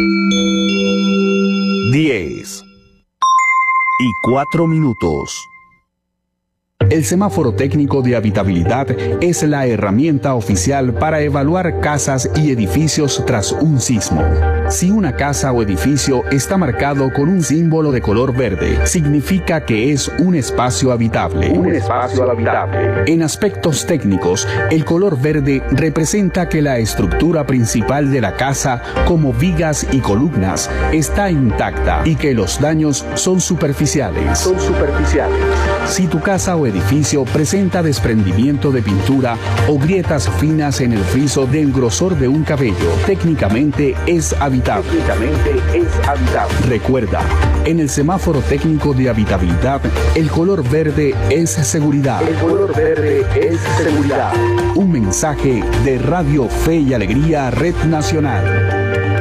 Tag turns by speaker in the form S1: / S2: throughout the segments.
S1: 10:04. El semáforo técnico de habitabilidad es la herramienta oficial para evaluar casas y edificios tras un sismo. Si una casa o edificio está marcado con un símbolo de color verde, significa que es un espacio habitable. En aspectos técnicos, el color verde representa que la estructura principal de la casa, como vigas y columnas, está intacta y que los daños son superficiales. Si tu casa o edificio presenta desprendimiento de pintura o grietas finas en el friso del grosor de un cabello, técnicamente es habitable. Recuerda, en el semáforo técnico de habitabilidad, el color verde es seguridad. Un mensaje de Radio Fe y Alegría, Red Nacional.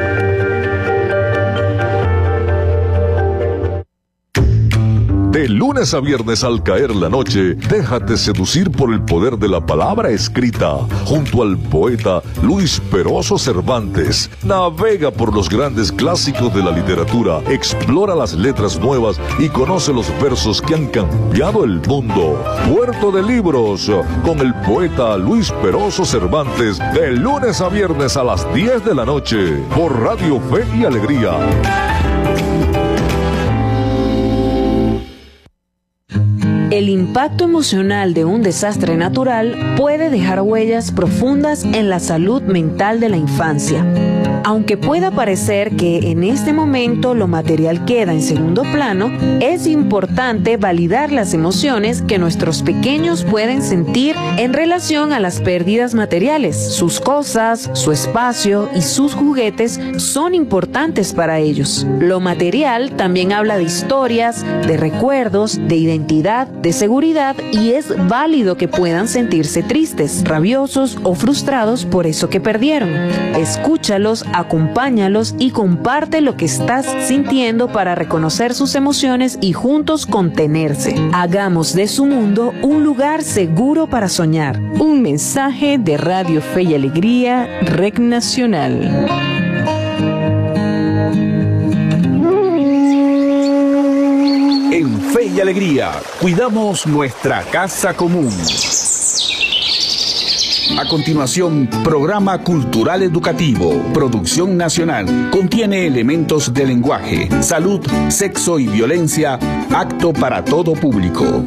S2: De lunes a viernes al caer la noche, déjate seducir por el poder de la palabra escrita, junto al poeta Luis Peroso Cervantes. Navega por los grandes clásicos de la literatura, explora las letras nuevas y conoce los versos que han cambiado el mundo. Puerto de Libros, con el poeta Luis Peroso Cervantes, de lunes a viernes a las 10 de la noche, por Radio Fe y Alegría.
S3: El impacto emocional de un desastre natural puede dejar huellas profundas en la salud mental de la infancia. Aunque pueda parecer que en este momento lo material queda en segundo plano, es importante validar las emociones que nuestros pequeños pueden sentir en relación a las pérdidas materiales. Sus cosas, su espacio y sus juguetes son importantes para ellos. Lo material también habla de historias, de recuerdos, de identidad, de seguridad, y es válido que puedan sentirse tristes, rabiosos o frustrados por eso que perdieron. Escúchalos, acompáñalos y comparte lo que estás sintiendo para reconocer sus emociones y juntos contenerse. Hagamos de su mundo un lugar seguro para soñar. Un mensaje de Radio Fe y Alegría, Red Nacional.
S1: En Fe y Alegría, cuidamos nuestra casa común. A continuación, programa cultural educativo, producción nacional, contiene elementos de lenguaje, salud, sexo y violencia, apto para todo público.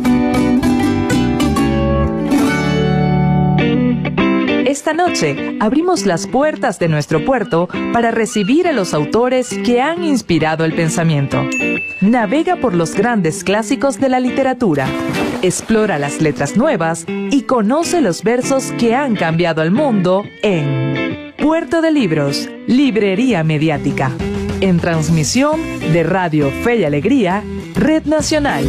S4: Esta noche abrimos las puertas de nuestro puerto para recibir a los autores que han inspirado el pensamiento. Navega por los grandes clásicos de la literatura, explora las letras nuevas y conoce los versos que han cambiado el mundo en Puerto de Libros, Librería Mediática, en transmisión de Radio Fe y Alegría, Red Nacional.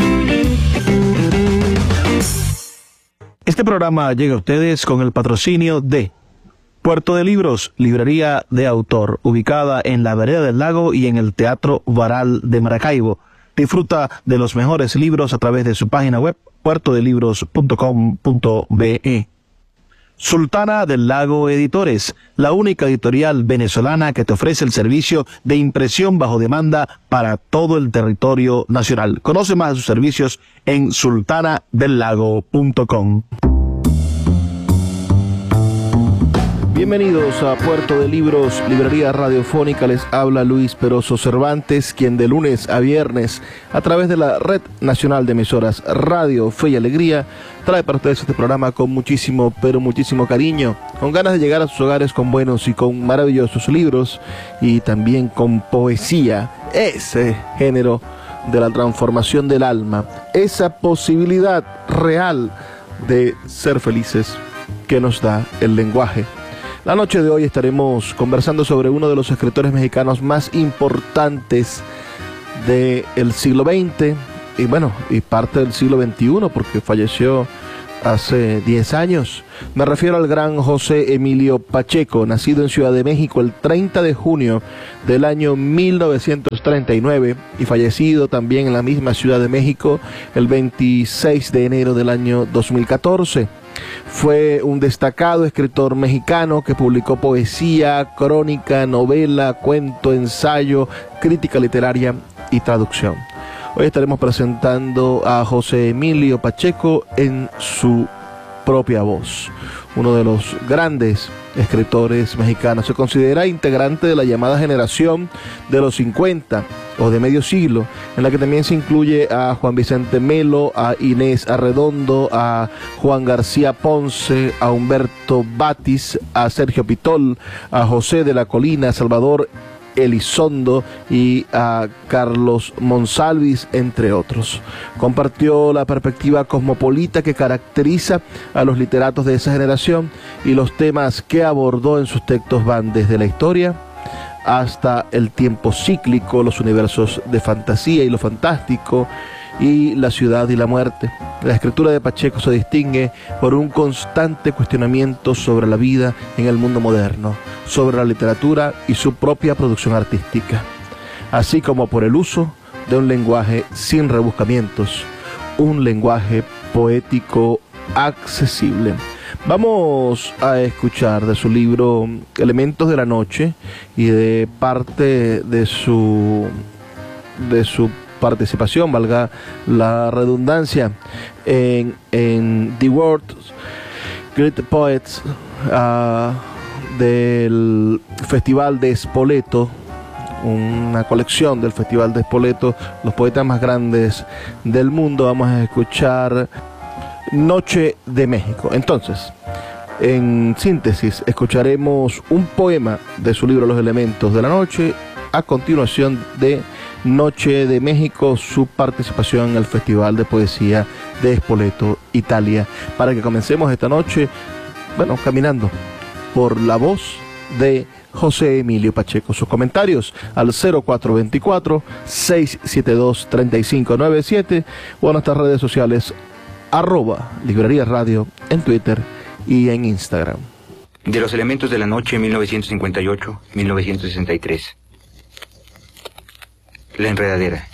S5: Este programa llega a ustedes con el patrocinio de Puerto de Libros, librería de autor, ubicada en la Vereda del Lago y en el Teatro Baral de Maracaibo. Disfruta de los mejores libros a través de su página web, puertodelibros.com.be. Sultana del Lago Editores, la única editorial venezolana que te ofrece el servicio de impresión bajo demanda para todo el territorio nacional. Conoce más de sus servicios en sultanadelago.com. Bienvenidos a Puerto de Libros, librería radiofónica. Les habla Luis Peroso Cervantes, quien de lunes a viernes, a través de la Red Nacional de Emisoras Radio Fe y Alegría, trae para ustedes este programa con muchísimo, pero muchísimo cariño, con ganas de llegar a sus hogares con buenos y con maravillosos libros, y también con poesía, ese género de la transformación del alma, esa posibilidad real de ser felices que nos da el lenguaje. La noche de hoy estaremos conversando sobre uno de los escritores mexicanos más importantes del siglo XX y parte del siglo XXI, porque falleció hace 10 años. Me refiero al gran José Emilio Pacheco, nacido en Ciudad de México el 30 de junio del año 1939 y fallecido también en la misma Ciudad de México el 26 de enero del año 2014. Fue un destacado escritor mexicano que publicó poesía, crónica, novela, cuento, ensayo, crítica literaria y traducción. Hoy estaremos presentando a José Emilio Pacheco en su propia voz, uno de los grandes escritores mexicanos. Se considera integrante de la llamada generación de los 50 o de medio siglo, en la que también se incluye a Juan Vicente Melo, a Inés Arredondo, a Juan García Ponce, a Humberto Batis, a Sergio Pitol, a José de la Colina, a Salvador Elizondo y a Carlos Monsalvis, entre otros. Compartió la perspectiva cosmopolita que caracteriza a los literatos de esa generación, y los temas que abordó en sus textos van desde la historia hasta el tiempo cíclico, los universos de fantasía y lo fantástico, y la ciudad y la muerte. La escritura de Pacheco se distingue por un constante cuestionamiento sobre la vida en el mundo moderno, sobre la literatura y su propia producción artística, así como por el uso de un lenguaje sin rebuscamientos, un lenguaje poético accesible. Vamos a escuchar de su libro Elementos de la Noche y de parte de su participación, valga la redundancia, en The World's Great Poets del Festival de Spoleto, una colección del Festival de Spoleto, los poetas más grandes del mundo. Vamos a escuchar Noche de México. Entonces, en síntesis, escucharemos un poema de su libro Los Elementos de la Noche, a continuación de Noche de México, su participación en el Festival de Poesía de Spoleto, Italia, para que comencemos esta noche, bueno, caminando por la voz de José Emilio Pacheco. Sus comentarios al 0424-672-3597 o a nuestras redes sociales @Librería Radio en Twitter y en Instagram.
S6: De los Elementos de la Noche, 1958-1963. La enredadera.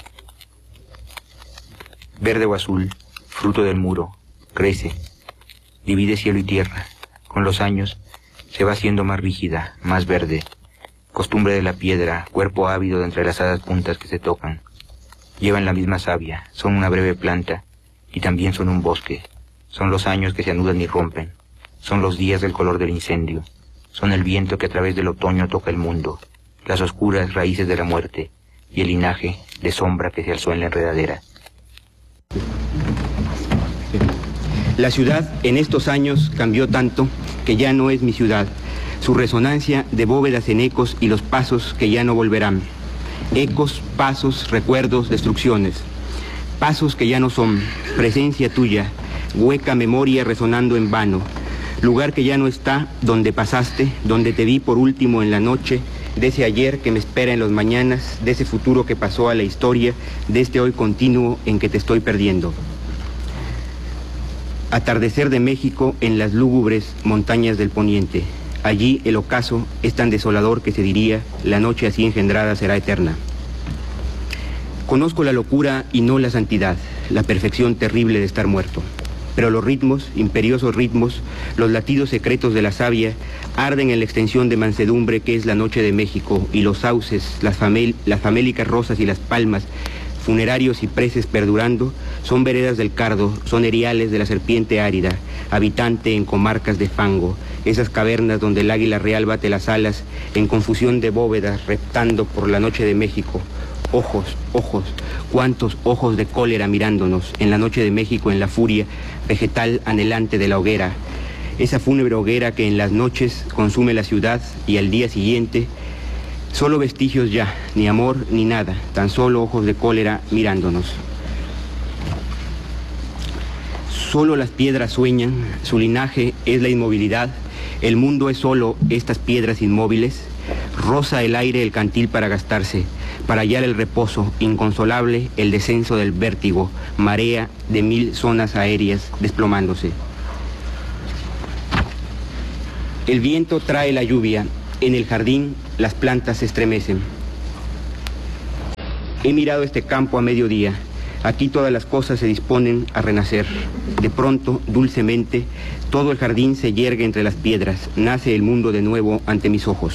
S6: Verde o azul, fruto del muro, crece, divide cielo y tierra. Con los años se va haciendo más rígida, más verde. Costumbre de la piedra, cuerpo ávido de entrelazadas puntas que se tocan. Llevan la misma savia, son una breve planta y también son un bosque. Son los años que se anudan y rompen. Son los días del color del incendio. Son el viento que a través del otoño toca el mundo. Las oscuras raíces de la muerte y el linaje de sombra que se alzó en la enredadera. La ciudad en estos años cambió tanto que ya no es mi ciudad. Su resonancia de bóvedas en ecos y los pasos que ya no volverán. Ecos, pasos, recuerdos, destrucciones. Pasos que ya no son, presencia tuya, hueca memoria resonando en vano. Lugar que ya no está, donde pasaste, donde te vi por último en la noche, de ese ayer que me espera en los mañanas, de ese futuro que pasó a la historia, de este hoy continuo en que te estoy perdiendo. Atardecer de México en las lúgubres montañas del poniente. Allí el ocaso es tan desolador que se diría, la noche así engendrada será eterna. Conozco la locura y no la santidad, la perfección terrible de estar muerto. Pero los ritmos, imperiosos ritmos, los latidos secretos de la savia, arden en la extensión de mansedumbre que es la noche de México, y los sauces, las famélicas rosas y las palmas, funerarios cipreses perdurando, son veredas del cardo, son eriales de la serpiente árida, habitante en comarcas de fango, esas cavernas donde el águila real bate las alas, en confusión de bóvedas, reptando por la noche de México. Ojos, ojos, cuántos ojos de cólera mirándonos, en la noche de México, en la furia vegetal anhelante de la hoguera, esa fúnebre hoguera que en las noches consume la ciudad y al día siguiente, solo vestigios ya, ni amor ni nada, tan solo ojos de cólera mirándonos. Solo las piedras sueñan, su linaje es la inmovilidad, el mundo es solo estas piedras inmóviles, roza el aire el cantil para gastarse, para hallar el reposo, inconsolable el descenso del vértigo, marea de 1000 zonas aéreas desplomándose. El viento trae la lluvia, en el jardín las plantas se estremecen. He mirado este campo a mediodía, Aquí todas las cosas se disponen a renacer. De pronto, dulcemente, todo el jardín se yergue entre las piedras. Nace el mundo de nuevo ante mis ojos.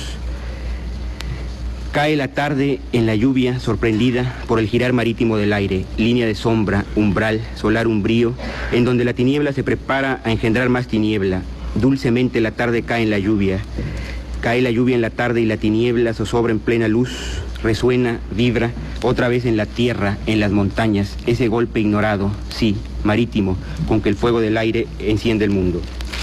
S6: Cae la tarde en la lluvia, sorprendida por el girar marítimo del aire, línea de sombra, umbral, solar umbrío, en donde la tiniebla se prepara a engendrar más tiniebla. Dulcemente la tarde cae en la lluvia. Cae la lluvia en la tarde y la tiniebla zozobra en plena luz, resuena, vibra, otra vez en la tierra, en las montañas, ese golpe ignorado, sí, marítimo, con que el fuego del aire enciende el mundo.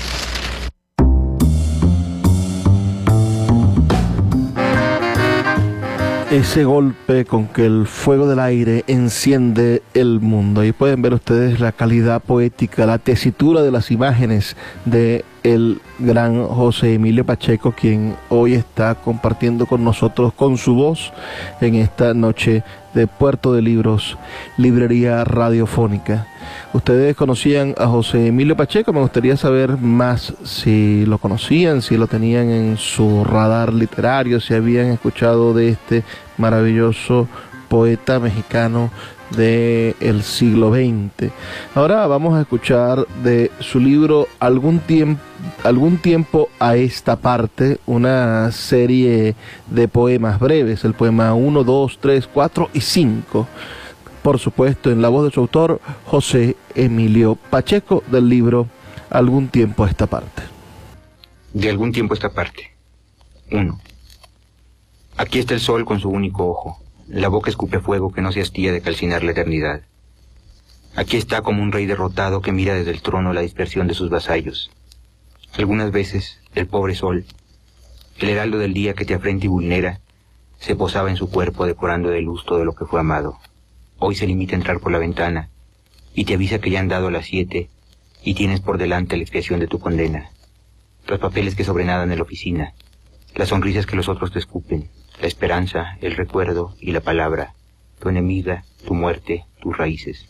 S5: Ese golpe con que el fuego del aire enciende el mundo. Y pueden ver ustedes la calidad poética, la tesitura de las imágenes de el gran José Emilio Pacheco, quien hoy está compartiendo con nosotros con su voz en esta noche de Puerto de Libros, Librería Radiofónica. Ustedes conocían a José Emilio Pacheco, me gustaría saber más si lo conocían, si lo tenían en su radar literario, si habían escuchado de este maravilloso poeta mexicano del siglo XX. Ahora vamos a escuchar de su libro Algún tiempo a esta parte, una serie de poemas breves, el poema 1, 2, 3, 4 y 5. Por supuesto, en la voz de su autor, José Emilio Pacheco, del libro Algún tiempo a esta parte.
S7: De algún tiempo a esta parte. 1. Aquí está el sol con su único ojo. La boca escupe fuego que no se hastía de calcinar la eternidad. Aquí está como un rey derrotado que mira desde el trono la dispersión de sus vasallos. Algunas veces, el pobre sol, el heraldo del día que te afrenta y vulnera, se posaba en su cuerpo decorando de luz todo lo que fue amado. Hoy se limita a entrar por la ventana y te avisa que ya han dado las 7 y tienes por delante la expiación de tu condena. Los papeles que sobrenadan en la oficina, las sonrisas que los otros te escupen, la esperanza, el recuerdo y la palabra, tu enemiga, tu muerte, tus raíces.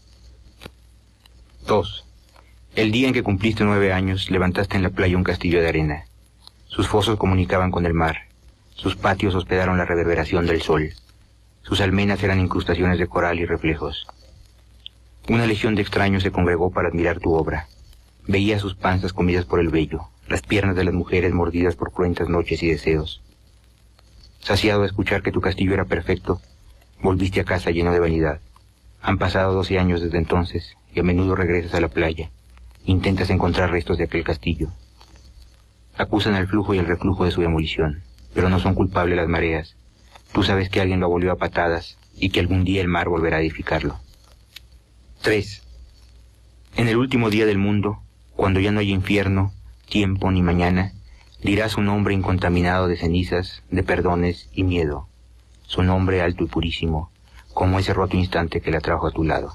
S7: 2. El día en que cumpliste 9 años, levantaste en la playa un castillo de arena. Sus fosos comunicaban con el mar, sus patios hospedaron la reverberación del sol, sus almenas eran incrustaciones de coral y reflejos. Una legión de extraños se congregó para admirar tu obra. Veía sus panzas comidas por el vello, las piernas de las mujeres mordidas por cruentas noches y deseos. Saciado de escuchar que tu castillo era perfecto, volviste a casa lleno de vanidad. Han pasado 12 años desde entonces, y a menudo regresas a la playa. Intentas encontrar restos de aquel castillo. Acusan al flujo y el reflujo de su demolición, pero no son culpables las mareas. Tú sabes que alguien lo abolió a patadas, y que algún día el mar volverá a edificarlo. 3. En el último día del mundo, cuando ya no hay infierno, tiempo ni mañana, dirás un nombre incontaminado de cenizas, de perdones y miedo. Su nombre alto y purísimo, como ese roto instante que la trajo a tu lado.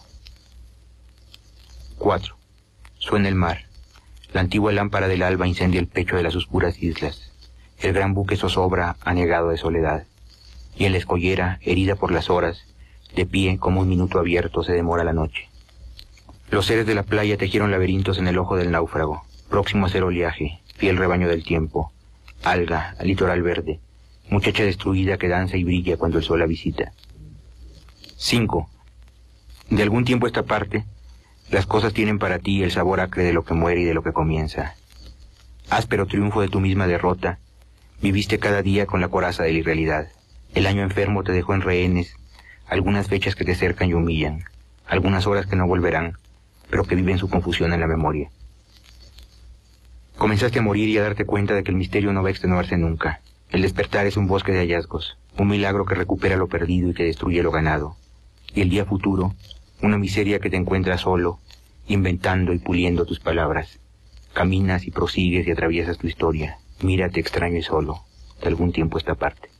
S7: 4. Suena el mar. La antigua lámpara del alba incendia el pecho de las oscuras islas. El gran buque zozobra anegado de soledad. Y en la escollera, herida por las horas, de pie como un minuto abierto se demora la noche. Los seres de la playa tejieron laberintos en el ojo del náufrago, próximo a ser oleaje, fiel rebaño del tiempo, alga, litoral verde, muchacha destruida que danza y brilla cuando el sol la visita. 5. De algún tiempo a esta parte, las cosas tienen para ti el sabor acre de lo que muere y de lo que comienza. Áspero triunfo de tu misma derrota, viviste cada día con la coraza de la irrealidad. El año enfermo te dejó en rehenes, algunas fechas que te cercan y humillan, algunas horas que no volverán, pero que viven su confusión en la memoria. Comenzaste a morir y a darte cuenta de que el misterio no va a extenuarse nunca. El despertar es un bosque de hallazgos, un milagro que recupera lo perdido y que destruye lo ganado. Y el día futuro, una miseria que te encuentra solo, inventando y puliendo tus palabras. Caminas y prosigues y atraviesas tu historia. Mírate extraño y solo, de algún tiempo a esta parte.